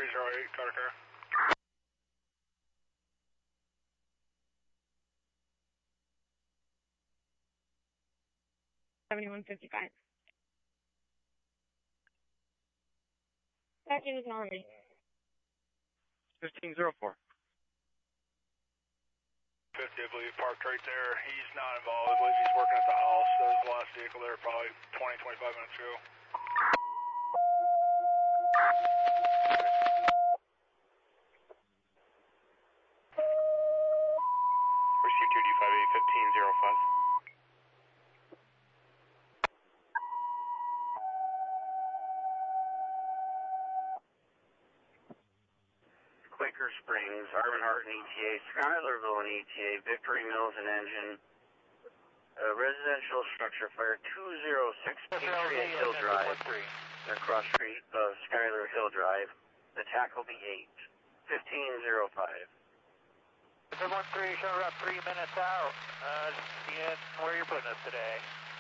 308, Carter Car. $71.55. That is not me. 1504. 50, I believe, parked right there. He's not involved. I believe he's working at the house. There was the last vehicle there probably 20, 25 minutes ago. Receive 2D58 1505. Quaker Springs, Arvin Hart and ETA, Schuylerville and ETA, Victory Mills and Engine, residential structure fire 206 Patriot Hill Drive, across street of Schuyler Hill Drive. The TAC will be 8-1505. 713, showing about 3 minutes out. Seeing where you're putting us today.